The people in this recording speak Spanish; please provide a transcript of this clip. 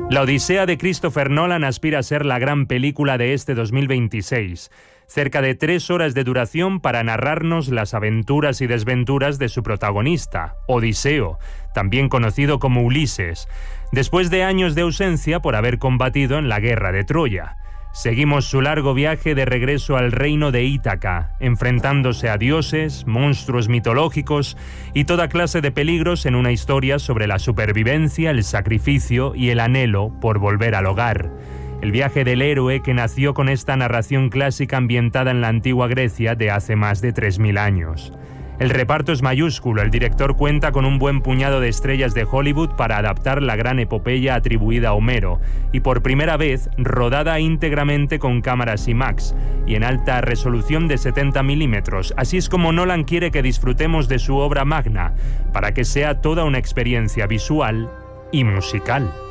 La Odisea de Christopher Nolan aspira a ser la gran película de este 2026. Cerca de 3 horas de duración para narrarnos las aventuras y desventuras de su protagonista, Odiseo, también conocido como Ulises, después de años de ausencia por haber combatido en la guerra de Troya. Seguimos su largo viaje de regreso al reino de Ítaca, enfrentándose a dioses, monstruos mitológicos y toda clase de peligros en una historia sobre la supervivencia, el sacrificio y el anhelo por volver al hogar. El viaje del héroe que nació con esta narración clásica ambientada en la antigua Grecia de hace más de 3000 años. El reparto es mayúsculo, el director cuenta con un buen puñado de estrellas de Hollywood para adaptar la gran epopeya atribuida a Homero, y por primera vez rodada íntegramente con cámaras IMAX y en alta resolución de 70 milímetros. Así es como Nolan quiere que disfrutemos de su obra magna, para que sea toda una experiencia visual y musical.